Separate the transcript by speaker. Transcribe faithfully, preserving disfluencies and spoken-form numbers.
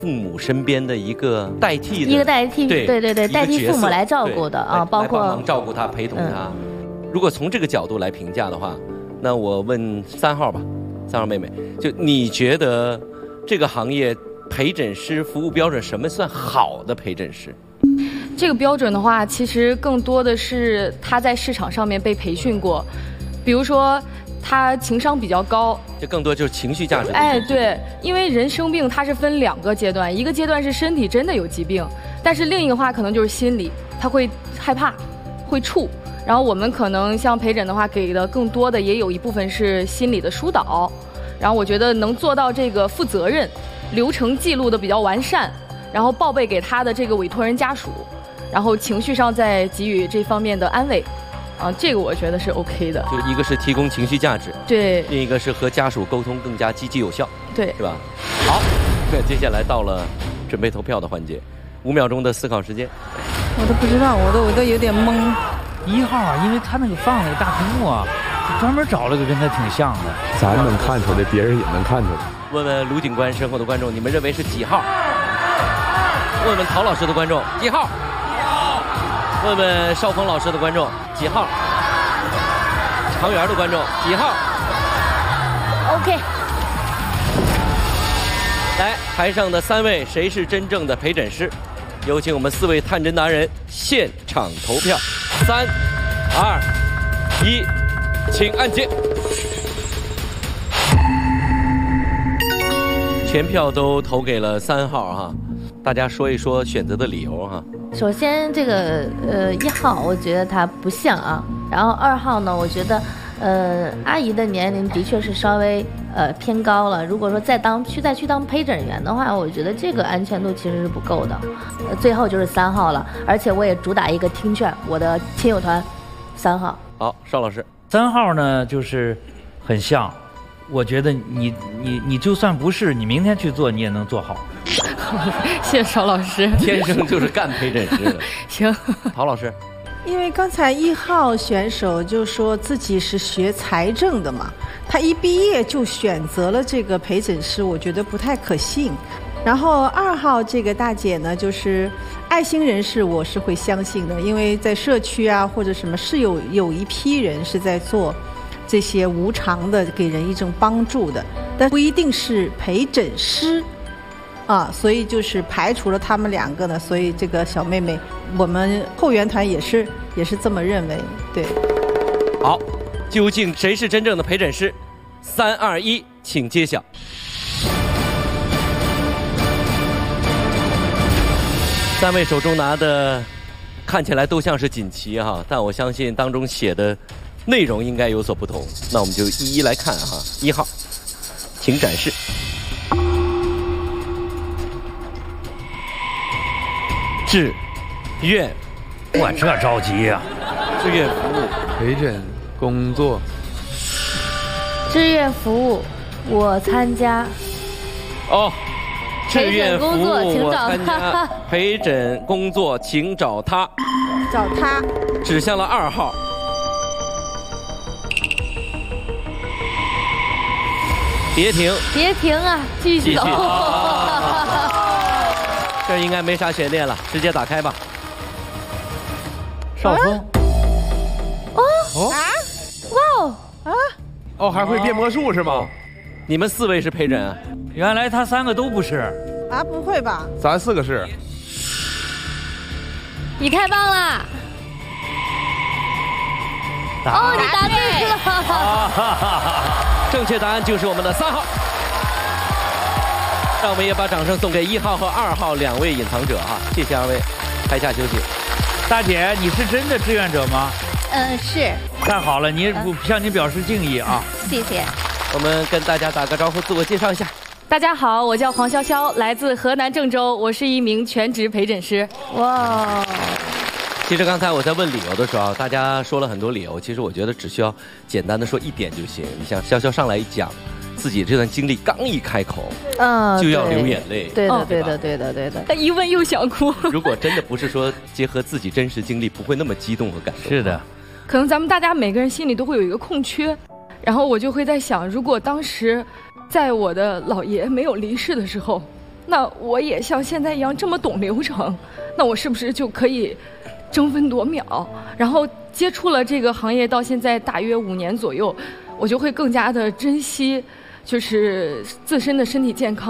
Speaker 1: 父母身边的一个代替的，
Speaker 2: 一个代替，
Speaker 1: 对
Speaker 2: 对对对，代替父母来照顾的啊，包括
Speaker 1: 帮忙照顾他、陪同他。如果从这个角度来评价的话，那我问三号吧，三号妹妹，就你觉得这个行业陪诊师服务标准什么算好的陪诊师？
Speaker 3: 这个标准的话，其实更多的是他在市场上面被培训过，比如说他情商比较高，
Speaker 1: 这更多就是情绪价值。
Speaker 3: 哎，对，因为人生病它是分两个阶段，一个阶段是身体真的有疾病，但是另一个话可能就是心理，他会害怕，会怵。然后我们可能像陪诊的话，给的更多的也有一部分是心理的疏导。然后我觉得能做到这个负责任，流程记录的比较完善，然后报备给他的这个委托人家属，然后情绪上再给予这方面的安慰。啊，这个我觉得是 OK 的。
Speaker 1: 就一个是提供情绪价值，
Speaker 3: 对；
Speaker 1: 另一个是和家属沟通更加积极有效，
Speaker 3: 对，
Speaker 1: 是吧？好，那接下来到了准备投票的环节，五秒钟的思考时间。
Speaker 4: 我都不知道，我都我都有点懵。
Speaker 5: 一号啊，因为他那个放那个大屏幕啊，就专门找了个跟他挺像的。
Speaker 6: 咱能看出来，别人也能看出来。
Speaker 1: 问问卢警官身后的观众，你们认为是几号？问问陶老师的观众几号？问问邵峰老师的观众几号？常园的观众几号
Speaker 2: ？OK。
Speaker 1: 来，台上的三位，谁是真正的陪诊师？有请我们四位探诊达人现场投票。三、二、一，请按键。全票都投给了三号哈，大家说一说选择的理由哈。
Speaker 2: 首先，这个呃一号，我觉得他不像啊。然后二号呢，我觉得，呃，阿姨的年龄的确是稍微呃偏高了。如果说再当去再去当陪诊员的话，我觉得这个安全度其实是不够的。呃、最后就是三号了，而且我也主打一个听劝，我的亲友团，三号。
Speaker 1: 好，邵老师，
Speaker 5: 三号呢就是很像。我觉得你你你就算不是，你明天去做你也能做好。
Speaker 3: 谢谢邵老师，
Speaker 1: 天生就是干陪诊师的。
Speaker 3: 行，
Speaker 1: 陶老师，
Speaker 4: 因为刚才一号选手就说自己是学财政的嘛，他一毕业就选择了这个陪诊师，我觉得不太可信。然后二号这个大姐呢，就是爱心人士，我是会相信的，因为在社区啊或者什么是有有一批人是在做这些无偿的给人一种帮助的，但不一定是陪诊师啊，所以就是排除了他们两个呢，所以这个小妹妹我们后援团也是也是这么认为。对，
Speaker 1: 好，究竟谁是真正的陪诊师？三二一，请揭晓。三位手中拿的看起来都像是锦旗哈，但我相信当中写的内容应该有所不同，那我们就一一来看哈。一号，请展示。志愿，
Speaker 5: 我这着急呀、
Speaker 1: 啊！志愿服务，
Speaker 6: 陪诊工作，
Speaker 2: 志愿服务，我参加。
Speaker 1: 哦，志愿服务，
Speaker 2: 我
Speaker 1: 参加。陪诊工作，请找他。
Speaker 4: 找他。
Speaker 1: 指向了二号。别停！
Speaker 2: 别停啊！继续走。
Speaker 1: 这应该没啥悬念了，直接打开吧。
Speaker 5: 邵峰。
Speaker 2: 哦哦啊！哇哦
Speaker 6: 啊！哦，还会变魔术是吗？
Speaker 1: 你们四位是陪诊啊？
Speaker 5: 原来他三个都不是。
Speaker 4: 啊，不会吧？
Speaker 6: 咱四个是。
Speaker 2: 你太棒了！哦，你答对
Speaker 1: 了。正确答案就是我们的三号。让我们也把掌声送给一号和二号两位隐藏者哈，谢谢二位，台下休息。
Speaker 5: 大姐，你是真的志愿者吗？
Speaker 2: 嗯，是。
Speaker 5: 太好了，你向你表示敬意啊！
Speaker 2: 谢谢。
Speaker 1: 我们跟大家打个招呼，自我介绍一下。
Speaker 3: 大家好，我叫黄潇潇，来自河南郑州，我是一名全职陪诊师。
Speaker 2: 哇。
Speaker 1: 其实刚才我在问理由的时候，大家说了很多理由，其实我觉得只需要简单的说一点就行。你像潇潇上来一讲。自己这段经历刚一开口，嗯，就要流眼泪。
Speaker 2: 对的，对的，对的，对的。
Speaker 3: 他一问又想哭。
Speaker 1: 如果真的不是说结合自己真实经历，不会那么激动和感动。
Speaker 5: 是的，
Speaker 3: 可能咱们大家每个人心里都会有一个空缺，然后我就会在想，如果当时在我的姥爷没有离世的时候， 那我也像现在一样这么懂流程，那我是不是就可以争分夺秒？然后接触了这个行业到现在大约五年左右，我就会更加的珍惜，就是自身的身体健康。